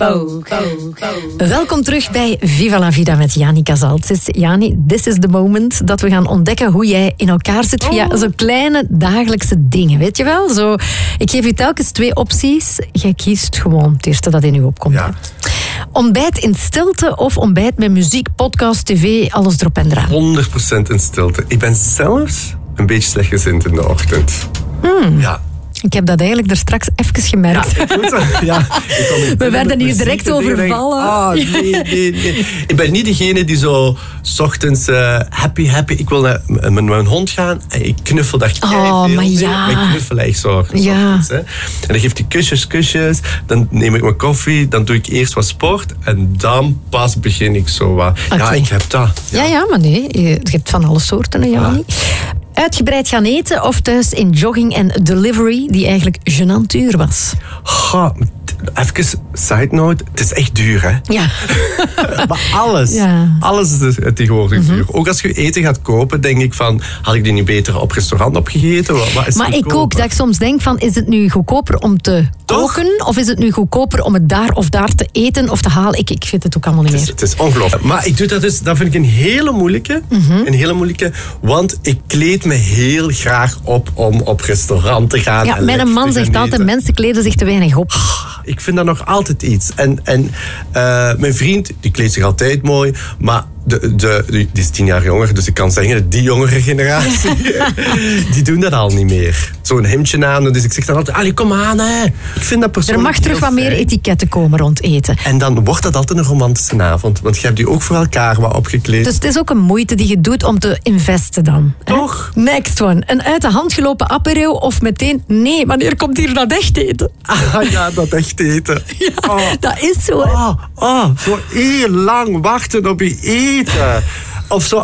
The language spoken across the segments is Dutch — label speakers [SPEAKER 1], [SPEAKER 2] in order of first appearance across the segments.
[SPEAKER 1] Welkom terug bij Viva la Vida met Jani Casals. Jani, this is the moment dat we gaan ontdekken hoe jij in elkaar zit via zo kleine dagelijkse dingen. Weet je wel? Zo, ik geef je telkens 2 opties. Jij kiest gewoon het eerste dat in je opkomt. Ja. Ontbijt in stilte of ontbijt met muziek, podcast, tv, alles erop en eraan?
[SPEAKER 2] 100% in stilte. Ik ben zelfs een beetje slechtgezind in de ochtend. Ja.
[SPEAKER 1] Ik heb dat eigenlijk er straks even gemerkt. We werden hier direct overvallen.
[SPEAKER 2] Nee. Ik ben niet degene die zo 's ochtends happy. Ik wil naar mijn hond gaan en ik knuffel daar keiveel mee. Maar ik knuffel echt zo. Ochtends, hè. En dan geef ik kusjes. Dan neem ik mijn koffie. Dan doe ik eerst wat sport. En dan pas begin ik zo wat. Okay. Ja, ik heb dat.
[SPEAKER 1] Ja, maar nee. Je hebt van alle soorten, Jani. Uitgebreid gaan eten of thuis in jogging en delivery die eigenlijk gênant duur was?
[SPEAKER 2] Even side note, het is echt duur, hè?
[SPEAKER 1] Ja.
[SPEAKER 2] Maar alles is tegenwoordig duur. Ook als je eten gaat kopen, denk ik van, had ik die niet beter op restaurant opgegeten? Wat is
[SPEAKER 1] maar ik ook, dat ik soms denk van, is het nu goedkoper om te koken? Of is het nu goedkoper om het daar of daar te eten of te halen? Ik vind het ook allemaal niet meer.
[SPEAKER 2] Het is ongelooflijk. Maar ik doe dat dus, dat vind ik een hele moeilijke. Want ik kleed me heel graag op om op restaurant te gaan.
[SPEAKER 1] Ja, mijn man zegt altijd, mensen kleden zich te weinig op.
[SPEAKER 2] Ik vind dat nog altijd iets. En mijn vriend, die kleedt zich altijd mooi, maar die is 10 jaar jonger, dus ik kan zeggen, die jongere generatie, die doen dat al niet meer. Zo'n hemdje aan, dus ik zeg dan altijd, allee, kom aan, hè. Ik vind dat persoonlijk
[SPEAKER 1] er mag terug wat meer etiketten komen rond eten.
[SPEAKER 2] En dan wordt dat altijd een romantische avond, want je hebt die ook voor elkaar wat opgekleed.
[SPEAKER 1] Dus het is ook een moeite die je doet om te investen dan.
[SPEAKER 2] Toch?
[SPEAKER 1] Hè? Next one. Een uit de hand gelopen apéro of meteen, nee, wanneer komt hier dat echt eten?
[SPEAKER 2] Ja, dat echt eten.
[SPEAKER 1] Ja, dat is zo, hè.
[SPEAKER 2] Zo heel lang wachten op je eten. Of zo,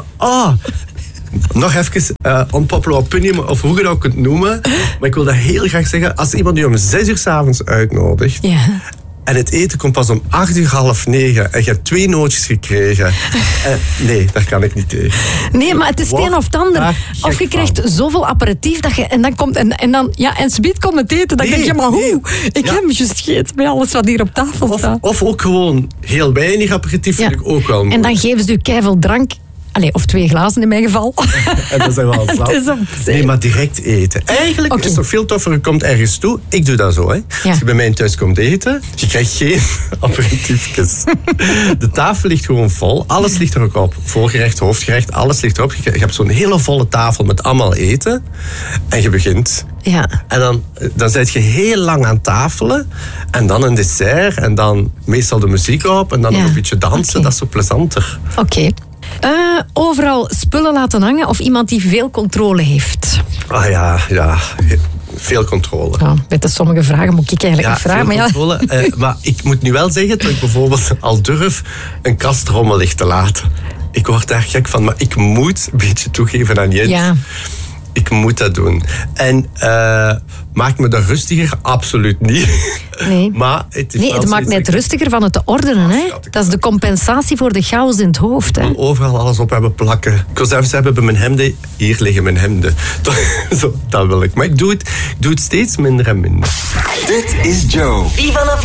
[SPEAKER 2] nog even unpopular opinion, of hoe je dat ook kunt noemen. Maar ik wil dat heel graag zeggen. Als iemand je om 6 uur 's avonds uitnodigt, en het eten komt pas om 8 uur, half 9, en je hebt 2 nootjes gekregen. Nee, daar kan ik niet tegen.
[SPEAKER 1] Nee, maar het is het een of het ander. Of je krijgt zoveel aperitief dat je, en dan komt en subiet komt het eten. Dan denk je, maar hoe? Ik heb hem juist gegeten met alles wat hier op tafel staat.
[SPEAKER 2] Of ook gewoon heel weinig aperitief, vind ik ook wel mooi.
[SPEAKER 1] En dan geven ze u keiveel drank. Of 2 glazen in mijn geval.
[SPEAKER 2] En dat zijn wel zat. Nee, maar direct eten. Eigenlijk is het toch veel toffer, je komt ergens toe. Ik doe dat zo, hè. Ja. Als je bij mij thuis komt eten, je krijgt geen aperitiefjes. De tafel ligt gewoon vol. Alles ligt er ook op. Voorgerecht, hoofdgerecht, alles ligt erop. Je hebt zo'n hele volle tafel met allemaal eten. En je begint.
[SPEAKER 1] Ja.
[SPEAKER 2] En dan zit je heel lang aan tafelen. En dan een dessert. En dan meestal de muziek op. En dan nog een beetje dansen. Dat is zo plezanter.
[SPEAKER 1] Oké. Overal spullen laten hangen of iemand die veel controle heeft?
[SPEAKER 2] Ja. Veel controle.
[SPEAKER 1] Ja, met sommige vragen moet ik eigenlijk niet vragen.
[SPEAKER 2] Maar controle. Maar ik moet nu wel zeggen dat ik bijvoorbeeld al durf een kast rommelig te laten. Ik word daar gek van, maar ik moet een beetje toegeven aan Jens. Ja. Ik moet dat doen. En maakt me dat rustiger? Absoluut niet.
[SPEAKER 1] Nee,
[SPEAKER 2] maar
[SPEAKER 1] het maakt net rustiger van het te ordenen. Hè? Dat is de compensatie voor de chaos in het hoofd. Hè?
[SPEAKER 2] Ik wil overal alles op hebben plakken. Ik wil zelfs hebben bij mijn hemden. Hier liggen mijn hemden. Zo, dat wil ik. Maar ik doe het steeds minder en minder.
[SPEAKER 3] Dit is Joe.
[SPEAKER 4] Viva la Vida.